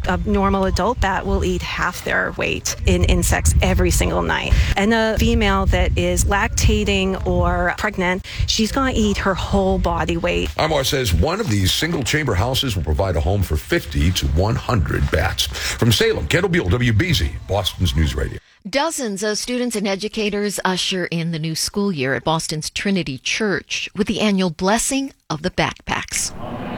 A normal adult bat will eat half their weight in insects every single night. And a female that is lactating or pregnant, she's going to eat her whole body weight. Armour says one of these single-chamber houses will provide a home for 50 to 100 bats. From Salem, Kendall Buell, WBZ, Boston's News Radio. Dozens of students and educators usher in the new school year at Boston's Trinity Church with the annual blessing of the backpacks.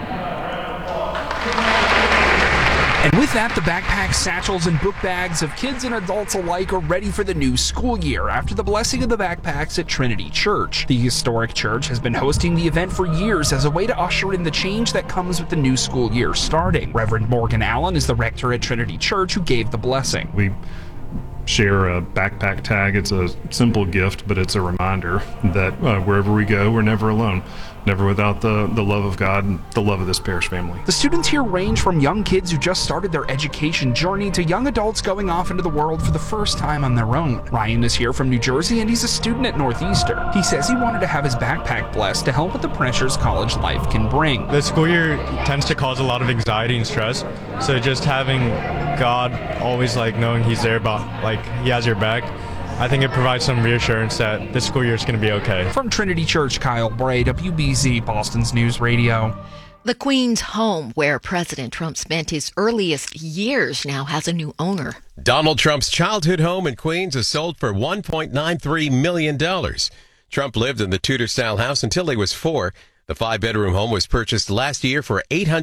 And with that, the backpacks, satchels, and book bags of kids and adults alike are ready for the new school year after the blessing of the backpacks at Trinity Church. The historic church has been hosting the event for years as a way to usher in the change that comes with the new school year starting. Reverend Morgan Allen is the rector at Trinity Church who gave the blessing. We share a backpack tag. It's a simple gift, but it's a reminder that wherever we go, we're never alone. Never without the love of God and the love of this parish family. The students here range from young kids who just started their education journey to young adults going off into the world for the first time on their own. Ryan is here from New Jersey, and he's a student at Northeastern. He says he wanted to have his backpack blessed to help with the pressures college life can bring. The school year tends to cause a lot of anxiety and stress, so just having God always knowing he's there, he has your back, I think it provides some reassurance that this school year is going to be okay. From Trinity Church, Kyle Bray, WBZ, Boston's News Radio. The Queen's home, where President Trump spent his earliest years, now has a new owner. Donald Trump's childhood home in Queens is sold for $1.93 million. Trump lived in the Tudor-style house until he was 4. The 5-bedroom home was purchased last year for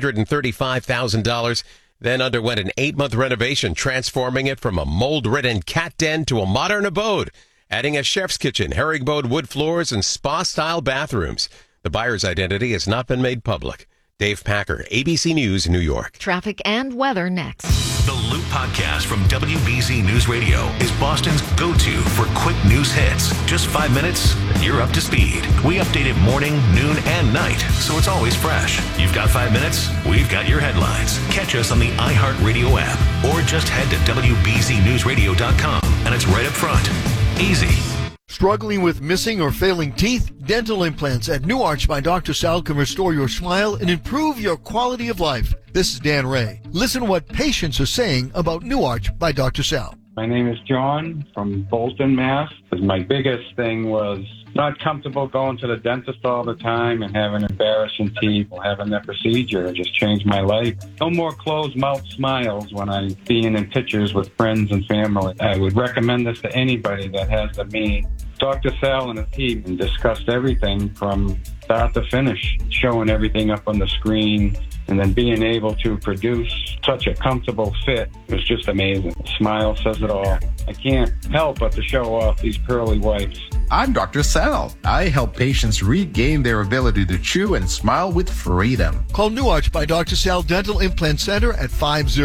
$835,000. Then underwent an 8-month renovation, transforming it from a mold-ridden cat den to a modern abode, adding a chef's kitchen, herringbone wood floors, and spa-style bathrooms. The buyer's identity has not been made public. Dave Packer, ABC News, New York. Traffic and weather next. The Loop Podcast from WBZ News Radio is Boston's go-to for quick news hits. Just 5 minutes, and you're up to speed. We update it morning, noon, and night, so it's always fresh. You've got 5 minutes, we've got your headlines. Catch us on the iHeartRadio app, or just head to WBZNewsRadio.com, and it's right up front. Easy. Struggling with missing or failing teeth? Dental implants at New Arch by Dr. Sal can restore your smile and improve your quality of life. This is Dan Ray. Listen to what patients are saying about New Arch by Dr. Sal. My name is John from Bolton, Mass. My biggest thing was not comfortable going to the dentist all the time and having embarrassing teeth or having that procedure. It just changed my life. No more closed mouth smiles when I'm being in pictures with friends and family. I would recommend this to anybody that has the means. Dr. Sal and his team discussed everything from start to finish, showing everything up on the screen, and then being able to produce such a comfortable fit was just amazing. The smile says it all. I can't help but to show off these pearly whites. I'm Dr. Sal. I help patients regain their ability to chew and smile with freedom. Call New Arch by Dr. Sal Dental Implant Center at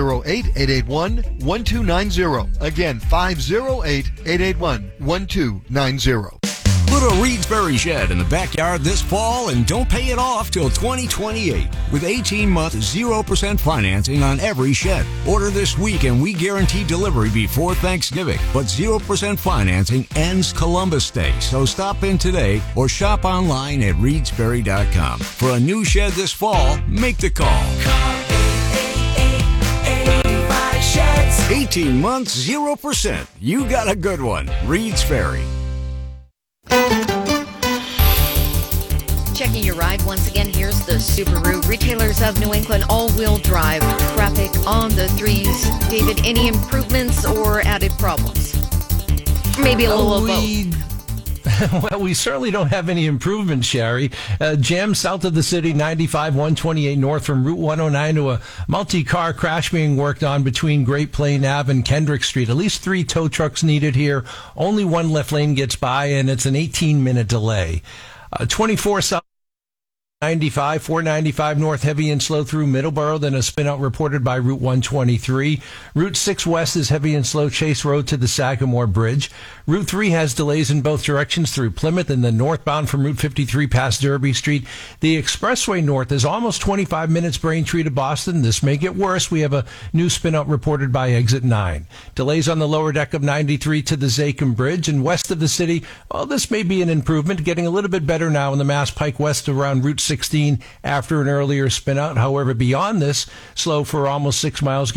508-881-1290. Again, 508-881-1290. Put a Reedsbury shed in the backyard this fall and don't pay it off till 2028 with 18-month 0% financing on every shed. Order this week and we guarantee delivery before Thanksgiving. But 0% financing ends Columbus Day, so stop in today or shop online at Reedsbury.com. For a new shed this fall, make the call. Call 888-85-SHEDS. 18 months, 0%. You got a good one. Reedsbury. Checking your ride once again. Here's the Subaru. Retailers of New England all-wheel drive. Traffic on the 3s. David, any improvements or added problems? Maybe a little of both. Well, we certainly don't have any improvement, Sherry. Jam south of the city, 95, 128 north from Route 109 to a multi-car crash being worked on between Great Plain Ave and Kendrick Street. At least 3 tow trucks needed here. Only one left lane gets by, and it's an 18-minute delay. 24 south. 95, 495 north, heavy and slow through Middleborough, then a spin-out reported by Route 123. Route 6 west is heavy and slow Chase Road to the Sagamore Bridge. Route 3 has delays in both directions through Plymouth and then northbound from Route 53 past Derby Street. The expressway north is almost 25 minutes Braintree to Boston. This may get worse. We have a new spin-out reported by Exit 9. Delays on the lower deck of 93 to the Zakim Bridge. And west of the city, well, this may be an improvement, getting a little bit better now in the Mass Pike west around Route 16 after an earlier spin out. However, beyond this, slow for almost 6 miles.